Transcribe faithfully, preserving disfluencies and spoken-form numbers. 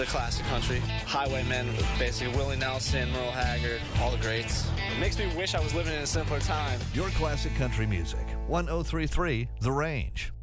the classic country. Highwaymen, basically Willie Nelson, Merle Haggard, all the greats. It makes me wish I was living in a simpler time. Your classic country music. one oh three point three The Range.